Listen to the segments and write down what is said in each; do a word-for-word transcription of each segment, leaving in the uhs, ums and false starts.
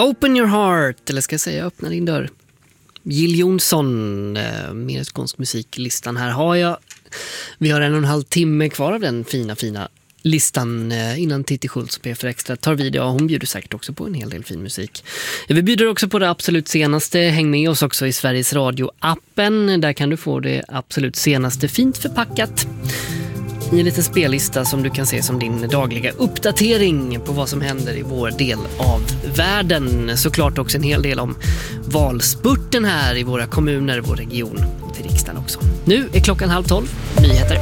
Open your heart, eller ska jag säga öppna din dörr. Jill Johnson, eh, mer skånsk musiklistan. Här har jag, vi har en och en halv timme kvar av den fina, fina listan eh, innan Titti Schultz och P F Extra tar vid. Ja, hon bjuder säkert också på en hel del fin musik. Vi bjuder också på det absolut senaste. Häng med oss också i Sveriges Radio-appen. Där kan du få det absolut senaste fint förpackat i en liten spellista som du kan se som din dagliga uppdatering på vad som händer i vår del av världen. Såklart också en hel del om valspurten här i våra kommuner, vår region och till riksdagen också. Nu är klockan halv tolv. Nyheter.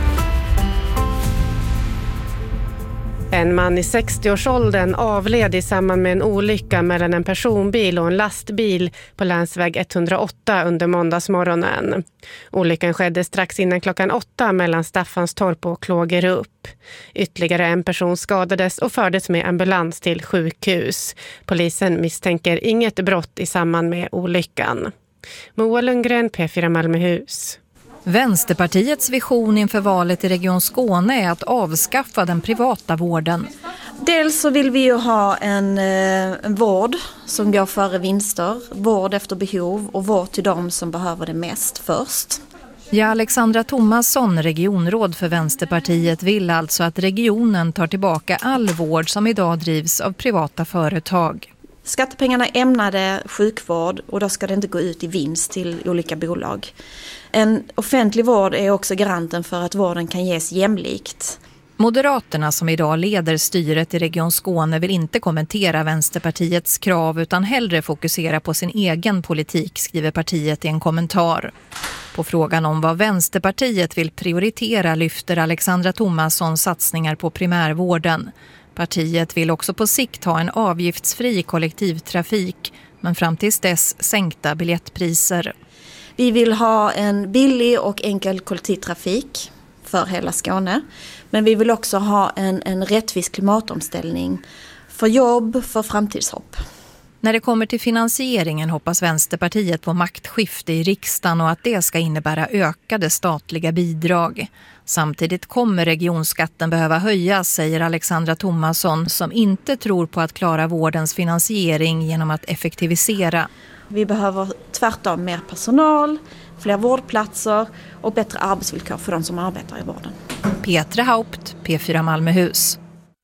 En man i sextioårsåldern avled i samband med en olycka mellan en personbil och en lastbil på länsväg etthundraåtta under måndagsmorgonen. Olyckan skedde strax innan klockan åtta mellan Staffanstorp och Klågerup. Ytterligare en person skadades och fördes med ambulans till sjukhus. Polisen misstänker inget brott i samband med olyckan. Moa Lundgren, P fyra Malmöhus. Vänsterpartiets vision inför valet i Region Skåne är att avskaffa den privata vården. Dels så vill vi ju ha en, en vård som går före vinster, vård efter behov och vård till de som behöver det mest först. Ja, Alexandra Thomasson, regionråd för Vänsterpartiet, vill alltså att regionen tar tillbaka all vård som idag drivs av privata företag. Skattepengarna är ämnade sjukvård och då ska det inte gå ut i vinst till olika bolag. En offentlig vård är också garanten för att vården kan ges jämlikt. Moderaterna som idag leder styret i Region Skåne vill inte kommentera Vänsterpartiets krav utan hellre fokusera på sin egen politik, skriver partiet i en kommentar. På frågan om vad Vänsterpartiet vill prioritera lyfter Alexandra Thomasson satsningar på primärvården. Partiet vill också på sikt ha en avgiftsfri kollektivtrafik, men fram tills dess sänkta biljettpriser. Vi vill ha en billig och enkel kollektivtrafik för hela Skåne. Men vi vill också ha en, en rättvis klimatomställning för jobb, för framtidshopp. När det kommer till finansieringen hoppas Vänsterpartiet på maktskifte i riksdagen och att det ska innebära ökade statliga bidrag. Samtidigt kommer regionskatten behöva höjas, säger Alexandra Thomasson, som inte tror på att klara vårdens finansiering genom att effektivisera. Vi behöver tvärtom mer personal, fler vårdplatser och bättre arbetsvillkor för de som arbetar i vården. Petra Haupt, P fyra Malmöhus.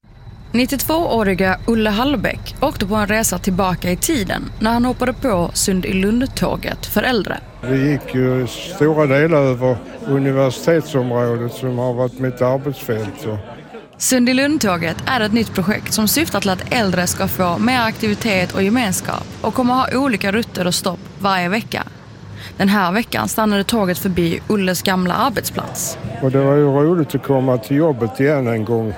nittiotvååriga Ulle Hallbäck åkte på en resa tillbaka i tiden när han hoppade på Sund i Lund-tåget för äldre. Vi gick ju stora delar över universitetsområdet som har varit mitt arbetsfält. Sund i Lund-tåget är ett nytt projekt som syftar till att äldre ska få mer aktivitet och gemenskap och kommer ha olika rutter och stopp varje vecka. Den här veckan stannade tåget förbi Ulles gamla arbetsplats. Och det var ju roligt att komma till jobbet igen en gång.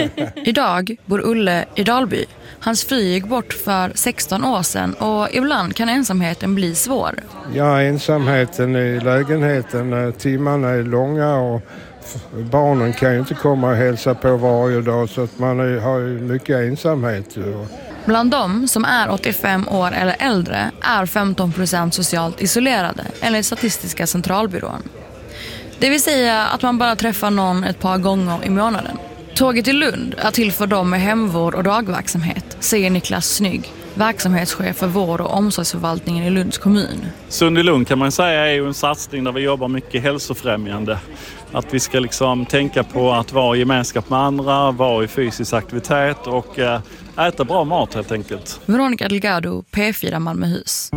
Idag bor Ulle i Dalby. Hans fru gick bort för sexton år sedan och ibland kan ensamheten bli svår. Ja, ensamheten i lägenheten, timmarna är långa och barnen kan ju inte komma och hälsa på varje dag så att man har ju mycket ensamhet. Bland dem som är åttiofem år eller äldre är femton procent socialt isolerade enligt Statistiska centralbyrån. Det vill säga att man bara träffar någon ett par gånger i månaden. Tåget i Lund är till för dem med hemvård och dagverksamhet, säger Niklas Snygg, verksamhetschef för vård- och omsorgsförvaltningen i Lunds kommun. Sund i Lund kan man säga är ju en satsning där vi jobbar mycket hälsofrämjande. Att vi ska liksom tänka på att vara i gemenskap med andra, vara i fysisk aktivitet och äta bra mat helt enkelt. Veronica Delgado, P fyra Malmöhus.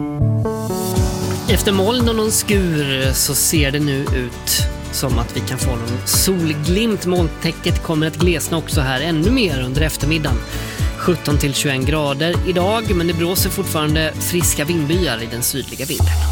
Efter moln och någon skur så ser det nu ut som att vi kan få någon solglimt. Molntäcket kommer att glesna också här ännu mer under eftermiddagen. sjutton till tjugoett grader idag, men det blåser fortfarande friska vindbyar i den sydliga vinden.